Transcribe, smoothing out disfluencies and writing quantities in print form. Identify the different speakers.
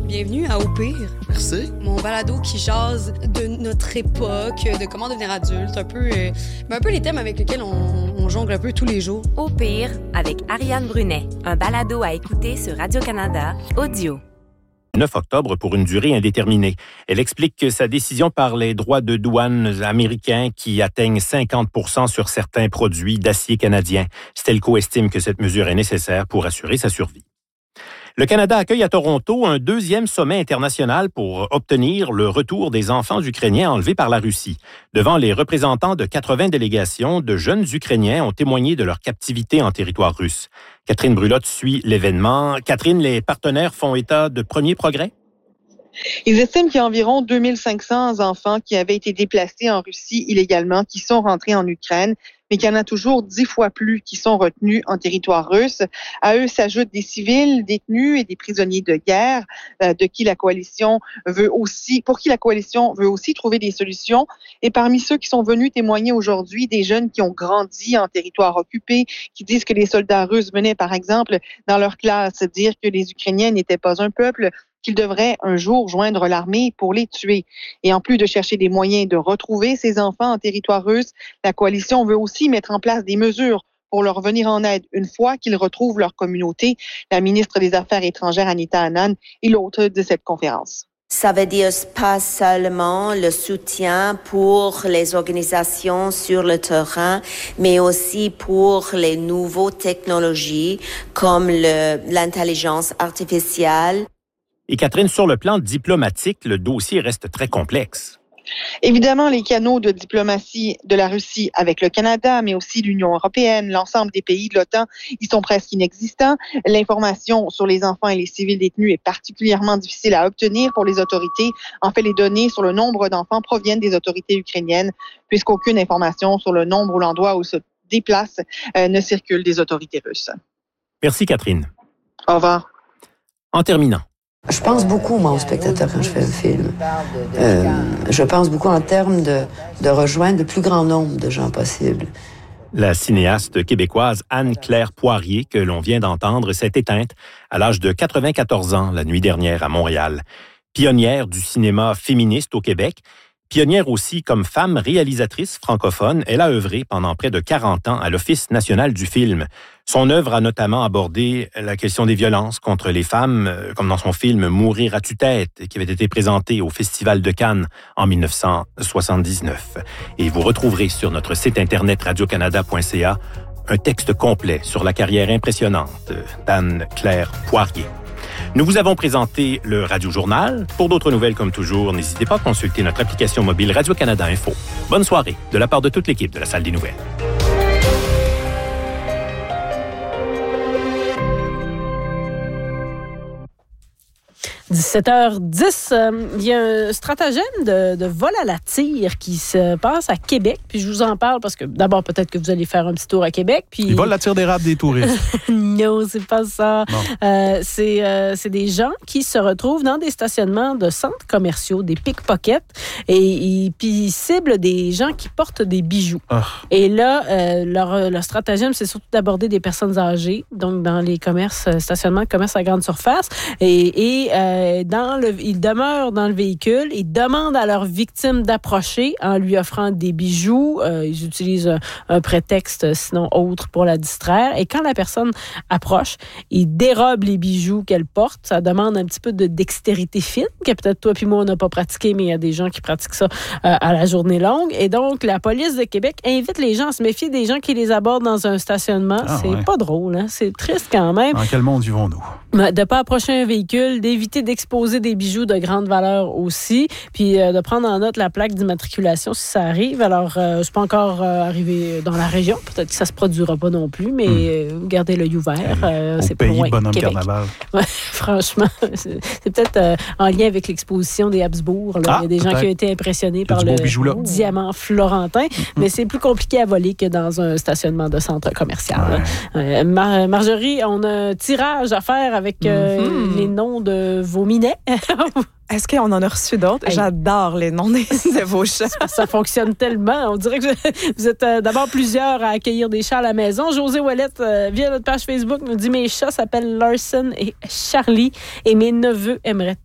Speaker 1: Bienvenue à Au pire.
Speaker 2: Merci.
Speaker 1: Mon balado qui jase de notre époque, de comment devenir adulte, un peu les thèmes avec lesquels on jongle un peu tous les jours.
Speaker 3: Au pire, avec Ariane Brunet, un balado à écouter sur Radio-Canada, audio.
Speaker 4: 9 octobre pour une durée indéterminée. Elle explique que sa décision par les droits de douane américains qui atteignent 50% sur certains produits d'acier canadien. Stelco estime que cette mesure est nécessaire pour assurer sa survie. Le Canada accueille à Toronto un deuxième sommet international pour obtenir le retour des enfants ukrainiens enlevés par la Russie. Devant les représentants de 80 délégations, de jeunes Ukrainiens ont témoigné de leur captivité en territoire russe. Catherine Brulotte suit l'événement. Catherine, les partenaires font état de premiers progrès?
Speaker 5: Ils estiment qu'il y a environ 2500 enfants qui avaient été déplacés en Russie illégalement, qui sont rentrés en Ukraine, mais qu'il y en a toujours 10 fois plus qui sont retenus en territoire russe. À eux s'ajoutent des civils détenus et des prisonniers de guerre, pour qui la coalition veut aussi trouver des solutions. Et parmi ceux qui sont venus témoigner aujourd'hui, des jeunes qui ont grandi en territoire occupé, qui disent que les soldats russes venaient, par exemple, dans leur classe dire que les Ukrainiens n'étaient pas un peuple, qu'ils devraient un jour joindre l'armée pour les tuer. Et en plus de chercher des moyens de retrouver ces enfants en territoire russe, la coalition veut aussi mettre en place des mesures pour leur venir en aide une fois qu'ils retrouvent leur communauté. La ministre des Affaires étrangères, Anita Anand, est l'hôte de cette conférence.
Speaker 6: Ça veut dire pas seulement le soutien pour les organisations sur le terrain, mais aussi pour les nouvelles technologies comme l'intelligence artificielle.
Speaker 4: Et Catherine, sur le plan diplomatique, le dossier reste très complexe.
Speaker 5: Évidemment, les canaux de diplomatie de la Russie avec le Canada, mais aussi l'Union européenne, l'ensemble des pays de l'OTAN, ils sont presque inexistants. L'information sur les enfants et les civils détenus est particulièrement difficile à obtenir pour les autorités. En fait, les données sur le nombre d'enfants proviennent des autorités ukrainiennes, puisqu'aucune information sur le nombre ou l'endroit où se déplacent ne circule des autorités russes.
Speaker 4: Merci, Catherine.
Speaker 5: Au revoir.
Speaker 4: En terminant.
Speaker 7: Je pense beaucoup, moi, aux spectateurs quand je fais un film. Je pense beaucoup en termes de rejoindre le plus grand nombre de gens possible.
Speaker 4: La cinéaste québécoise Anne-Claire Poirier, que l'on vient d'entendre, s'est éteinte à l'âge de 94 ans la nuit dernière à Montréal. Pionnière du cinéma féministe au Québec, pionnière aussi comme femme réalisatrice francophone, elle a œuvré pendant près de 40 ans à l'Office national du film. Son œuvre a notamment abordé la question des violences contre les femmes, comme dans son film « Mourir à tue-tête » qui avait été présenté au Festival de Cannes en 1979. Et vous retrouverez sur notre site internet radiocanada.ca un texte complet sur la carrière impressionnante d'Anne-Claire Poirier. Nous vous avons présenté le Radio-Journal. Pour d'autres nouvelles comme toujours, n'hésitez pas à consulter notre application mobile Radio-Canada Info. Bonne soirée de la part de toute l'équipe de la Salle des Nouvelles.
Speaker 8: 17h10, il y a un stratagème de vol à la tire qui se passe à Québec. Puis je vous en parle parce que d'abord, peut-être que vous allez faire un petit tour à Québec. Puis...
Speaker 2: Ils volent la tire d'érable des touristes.
Speaker 8: Non, c'est pas ça. C'est des gens qui se retrouvent dans des stationnements de centres commerciaux, des pickpockets, et puis ils ciblent des gens qui portent des bijoux. Oh. Et là, leur stratagème, c'est surtout d'aborder des personnes âgées, donc dans les stationnements de commerce à grande surface. Ils demeurent dans le véhicule, ils demandent à leur victime d'approcher en lui offrant des bijoux. Ils utilisent un prétexte, sinon autre, pour la distraire. Et quand la personne approche, ils dérobent les bijoux qu'elle porte. Ça demande un petit peu de dextérité fine, que peut-être toi puis moi, on n'a pas pratiqué, mais il y a des gens qui pratiquent ça à la journée longue. Et donc, la police de Québec invite les gens à se méfier des gens qui les abordent dans un stationnement. Pas drôle, hein? C'est triste quand même.
Speaker 2: Dans quel monde vivons-nous?
Speaker 8: De ne pas approcher un véhicule, d'éviter d'exposer des bijoux de grande valeur aussi, puis de prendre en note la plaque d'immatriculation si ça arrive. Alors, c'est pas encore arrivé dans la région. Peut-être que ça se produira pas non plus, mais gardez l'œil ouvert. C'est pas loin.
Speaker 2: Bonhomme
Speaker 8: Québec.
Speaker 2: Carnaval.
Speaker 8: Ouais, franchement, c'est peut-être en lien avec l'exposition des Habsbourg. Là. Il y a des gens qui ont été impressionnés par le diamant florentin, mais c'est plus compliqué à voler que dans un stationnement de centre commercial. Ouais. Marjorie, on a un tirage à faire avec les noms de vos minets.
Speaker 9: Est-ce qu'on en a reçu d'autres? Hey. J'adore les noms de vos chats.
Speaker 8: Ça fonctionne tellement. On dirait que vous êtes d'abord plusieurs à accueillir des chats à la maison. José Ouellette, via notre page Facebook, nous dit « Mes chats s'appellent Larson et Charlie et mes neveux aimeraient